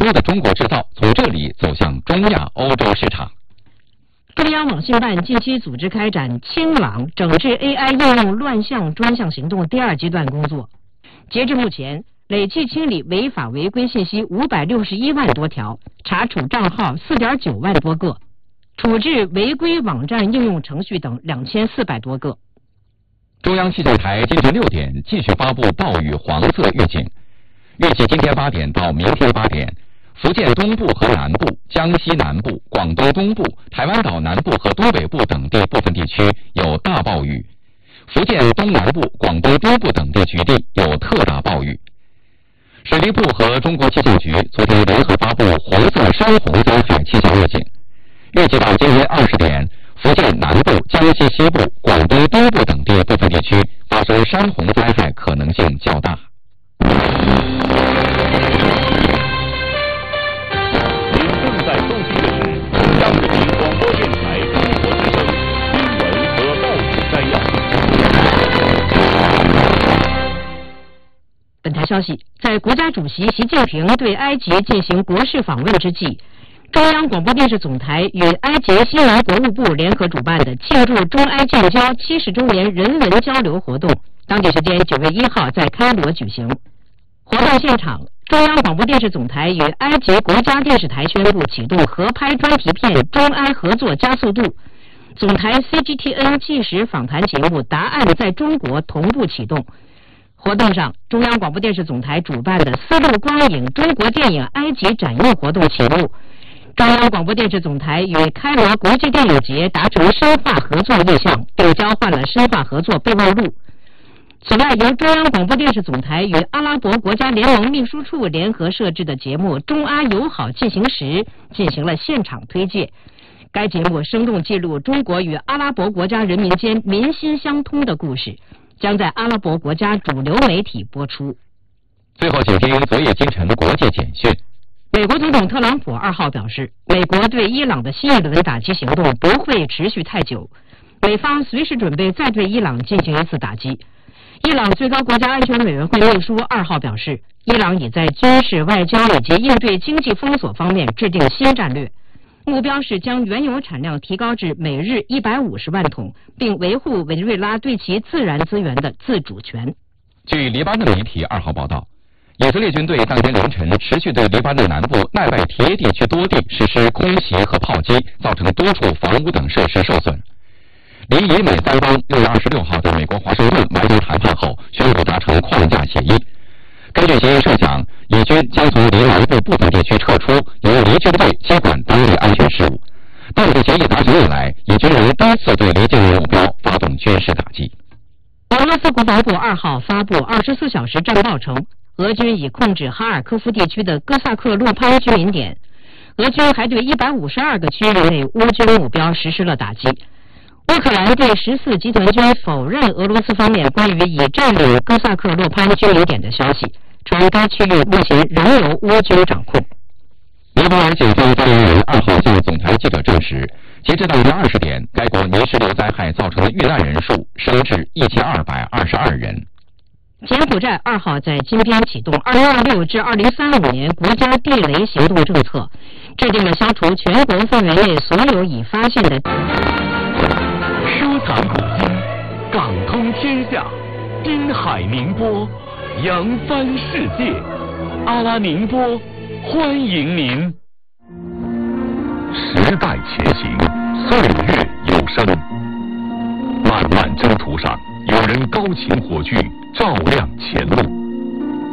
多的中国制造从这里走向中亚、欧洲市场。 中央网信办近期组织开展清朗整治 AI 应用乱象专项行动第2阶段工作，截至目前，累计清理违法违规信息561万多条，查处账号4.9万多个，处置违规网站应用程序等2400多个。 中央气象台今天6点继续发布暴雨黄色预警，预计今天8点到明天8点，福建东部和南部、江西南部、广东东部、台湾岛南部和东北部等地部分地区有大暴雨，福建东南部、广东东部等地局地有特大暴雨。水利部和中国气象局昨天联合发布红色山洪灾害气象预警，预计到今天20点，福建南部、江西西部、广东东部等地部分地区发生山洪灾害可能性较大。 您正在收听的是中央人民广播电台中国之声新闻和报纸摘要。 本台消息，在国家主席习近平对埃及进行国事访问之际，中央广播电视总台与埃及新闻国务部联合主办的庆祝中埃建交70周年人文交流活动，当地时间9月1号在开罗举行。活动现场，中央广播电视总台与埃及国家电视台宣布启动合拍专题片《中埃合作加速度》，总台 CGTN 纪实访谈节目《答案在中国》同步启动。活动上，中央广播电视总台主办的丝路光影中国电影埃及展映活动启幕。中央广播电视总台与开罗国际电影节达成深化合作意向，并交换了深化合作备忘录。此外，由中央广播电视总台与阿拉伯国家联盟秘书处联合设置的节目《中阿友好进行时》进行了现场推介。该节目生动记录中国与阿拉伯国家人民间民心相通的故事，将在阿拉伯国家主流媒体播出。 最后，请听昨夜今晨国际简讯。 美国总统特朗普2号表示，美国对伊朗的新一轮打击行动不会持续太久，美方随时准备再对伊朗进行一次打击。伊朗最高国家安全委员会秘书2号表示，伊朗已在军事、外交以及应对经济封锁方面制定新战略，目标是将原油产量提高至每日150万桶，并维护委内瑞拉对其自然资源的自主权。 据黎巴嫩媒体2号报道，以色列军队当天凌晨持续对黎巴嫩南部奈拜提耶地区多地实施空袭和炮击，造成多处房屋等设施受损。黎以美三方6月26号在美国华盛顿完成谈判后，宣布达成框架协议。根据协议设想，以军将从黎南部部分地区撤出，由黎军队接管当地安全事务。但自协议达成以来，以军人第一次对黎境内目标发动军事打击。 俄罗斯国防部2号发布24小时战报称，俄军已控制哈尔科夫地区的哥萨克洛潘居民点。俄军还对152个区域内乌军目标实施了打击。乌克兰第14集团军否认俄罗斯方面关于已占领哥萨克洛潘居民点的消息，称该区域目前仍由乌军掌控。 尼泊尔警方发言人2号向总台记者证实，截至当天20点，该国泥石流灾害造成的遇难人数升至1222人。 柬埔寨2号在今天启动2026至2035年国家地雷行动政策，制定了消除全国范围内所有已发现的收藏古今，港通天下，滨海宁波，扬帆世界。阿拉宁波，欢迎您。时代前行，岁月有声。漫漫征途上，有人高擎火炬，照亮前路。